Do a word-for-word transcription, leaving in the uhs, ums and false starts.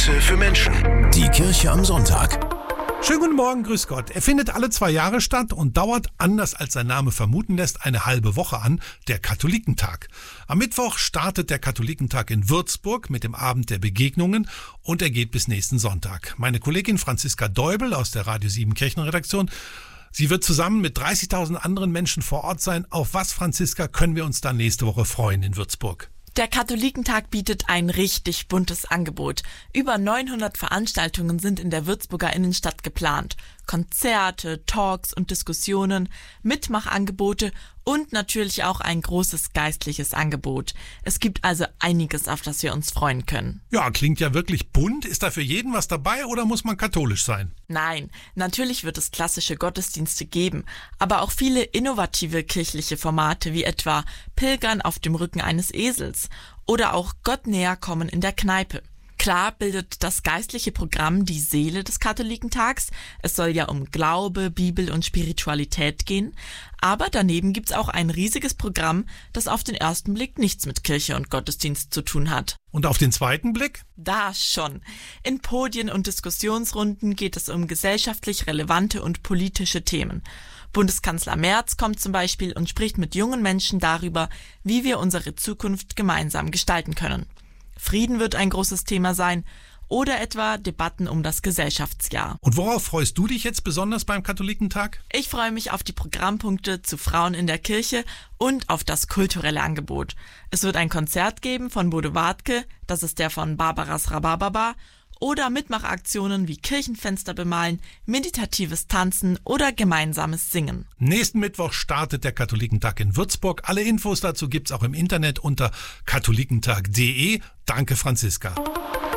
Worte für Menschen. Die Kirche am Sonntag. Schönen guten Morgen, grüß Gott. Er findet alle zwei Jahre statt und dauert, anders als sein Name vermuten lässt, eine halbe Woche an, der Katholikentag. Am Mittwoch startet der Katholikentag in Würzburg mit dem Abend der Begegnungen und er geht bis nächsten Sonntag. Meine Kollegin Franziska Deubel aus der Radio sieben Kirchenredaktion, sie wird zusammen mit dreißigtausend anderen Menschen vor Ort sein. Auf was, Franziska, können wir uns dann nächste Woche freuen in Würzburg? Der Katholikentag bietet ein richtig buntes Angebot. Über neunhundert Veranstaltungen sind in der Würzburger Innenstadt geplant. Konzerte, Talks und Diskussionen, Mitmachangebote und natürlich auch ein großes geistliches Angebot. Es gibt also einiges, auf das wir uns freuen können. Ja, klingt ja wirklich bunt. Ist da für jeden was dabei oder muss man katholisch sein? Nein, natürlich wird es klassische Gottesdienste geben, aber auch viele innovative kirchliche Formate wie etwa Pilgern auf dem Rücken eines Esels oder auch Gott näher kommen in der Kneipe. Klar bildet das geistliche Programm die Seele des Katholikentags. Es soll ja um Glaube, Bibel und Spiritualität gehen. Aber daneben gibt's auch ein riesiges Programm, das auf den ersten Blick nichts mit Kirche und Gottesdienst zu tun hat. Und auf den zweiten Blick? Da schon. In Podien und Diskussionsrunden geht es um gesellschaftlich relevante und politische Themen. Bundeskanzler Merz kommt zum Beispiel und spricht mit jungen Menschen darüber, wie wir unsere Zukunft gemeinsam gestalten können. Frieden wird ein großes Thema sein oder etwa Debatten um das Gesellschaftsjahr. Und worauf freust du dich jetzt besonders beim Katholikentag? Ich freue mich auf die Programmpunkte zu Frauen in der Kirche und auf das kulturelle Angebot. Es wird ein Konzert geben von Bodo Wartke, das ist der von Barbaras Rhabarberbar, oder Mitmachaktionen wie Kirchenfenster bemalen, meditatives Tanzen oder gemeinsames Singen. Nächsten Mittwoch startet der Katholikentag in Würzburg. Alle Infos dazu gibt's auch im Internet unter katholikentag punkt de. Danke, Franziska.